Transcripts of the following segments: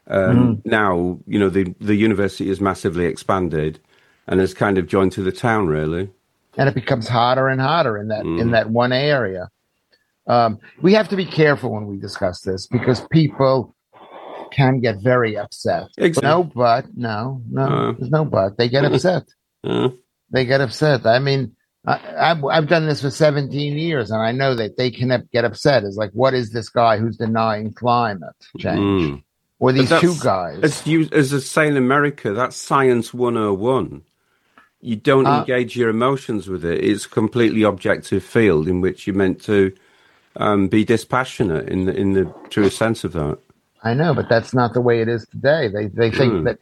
Now, the university is massively expanded and has kind of joined to the town, really. And it becomes hotter and hotter in that one area. We have to be careful when we discuss this because people can get very upset. Exactly. There's no but. They get upset. They get upset. I mean, I've done this for 17 years, and I know that they can get upset. It's like, what is this guy who's denying climate change? Or these two guys? As I say in America, that's science 101. You don't engage your emotions with it. It's a completely objective field in which you're meant to be dispassionate in the truest sense of that. I know, but that's not the way it is today. They think that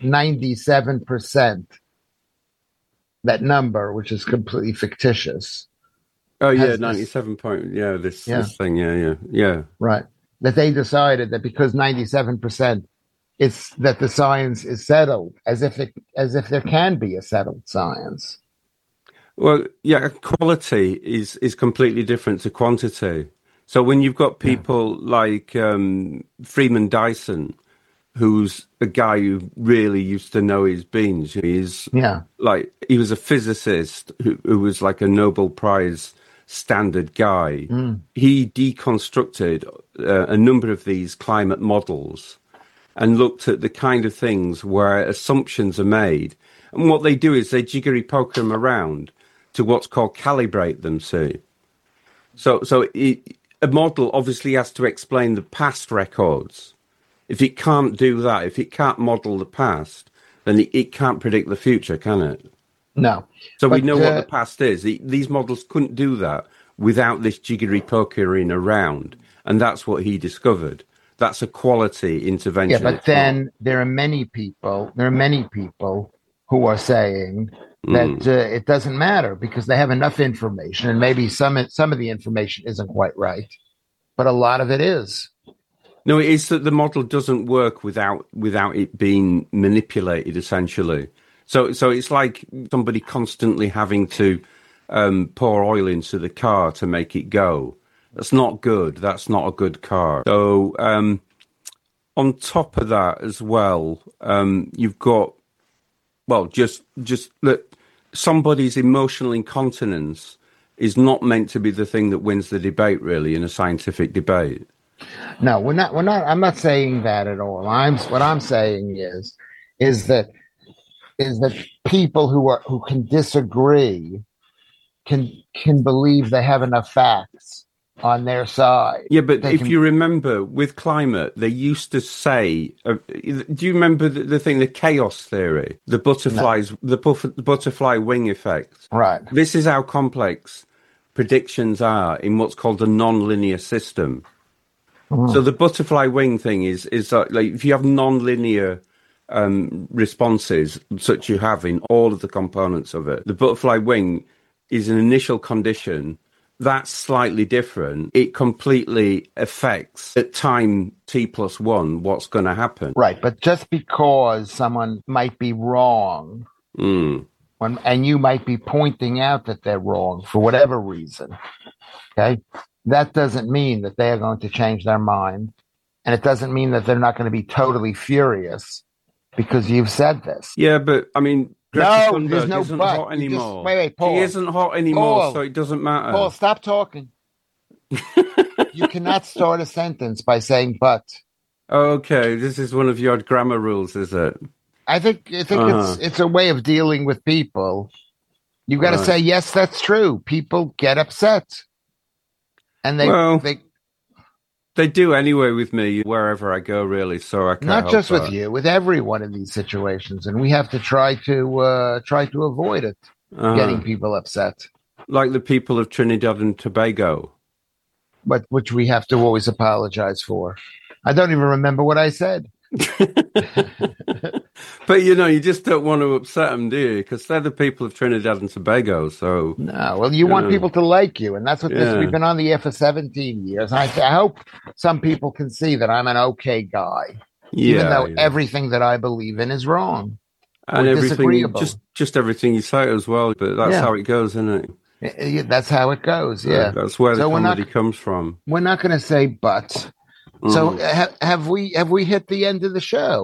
97%, that number, which is completely fictitious. Oh, yeah, 97 point, this thing, yeah. Right. That they decided that because 97%, it's that the science is settled, as if there can be a settled science. Well, yeah, quality is completely different to quantity. So when you've got people like Freeman Dyson, who's a guy who really used to know his beans, he was a physicist who was like a Nobel Prize standard guy. He deconstructed a number of these climate models and looked at the kind of things where assumptions are made. And what they do is they jiggery poke them around to what's called calibrate them, see. So a model obviously has to explain the past records. If it can't do that, if it can't model the past, then it can't predict the future, can it? No. So we know what the past is. These models couldn't do that without this jiggery pokering around. And that's what he discovered. That's a quality intervention. Yeah, but then there are many people who are saying that it doesn't matter because they have enough information, and maybe some of the information isn't quite right, but a lot of it is. No, it is that the model doesn't work without it being manipulated, essentially. So it's like somebody constantly having to pour oil into the car to make it go. That's not good. That's not a good car. So on top of that as well, you've got, just that somebody's emotional incontinence is not meant to be the thing that wins the debate, really, in a scientific debate. No, we're not. I'm not saying that at all. What I'm saying is that people who can disagree can believe they have enough facts on their side. Yeah, but if you remember, with climate, they used to say, do you remember the thing, the chaos theory, the butterfly wing effect? Right. This is how complex predictions are in what's called a non-linear system. So the butterfly wing thing is like if you have non-linear responses, such you have in all of the components of it, the butterfly wing is an initial condition. That's slightly different. It completely affects at time t+1 what's going to happen. Right, but just because someone might be wrong, and you might be pointing out that they're wrong for whatever reason, okay, that doesn't mean that they are going to change their mind, and it doesn't mean that they're not going to be totally furious because you've said this. Yeah, but I mean, Greta Thunberg isn't hot anymore. Wait, Paul. She isn't hot anymore, so it doesn't matter. Paul, stop talking. You cannot start a sentence by saying "but." Okay, this is one of your grammar rules, is it? I think it's a way of dealing with people. You got to say yes, that's true. People get upset, and they do anyway with me wherever I go, really. So I can't not just help with you, with everyone in these situations, and we have to try to avoid it, getting people upset, like the people of Trinidad and Tobago, but which we have to always apologize for. I don't even remember what I said. But you just don't want to upset them, do you? Because they're the people of Trinidad and Tobago. So no, well, you want people to like you, and that's what we've been on the air for 17 years. I hope some people can see that I'm an okay guy, even though everything that I believe in is wrong and everything, just everything you say as well. But that's how it goes, isn't it? That's how it goes. Yeah, that's where the comedy comes from. We're not going to say but. So have we hit the end of the show?